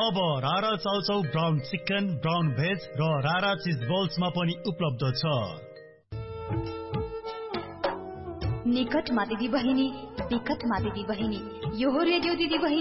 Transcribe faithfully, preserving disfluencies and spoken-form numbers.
अब रारा chow chow brown chicken, brown veg र रारा चीज बल्समा पनि उपलब्ध छ। निकटमा दिदी बहिनी, विकटमा दिदी बहिनी, यो हो रेडियो दिदी बहिनी।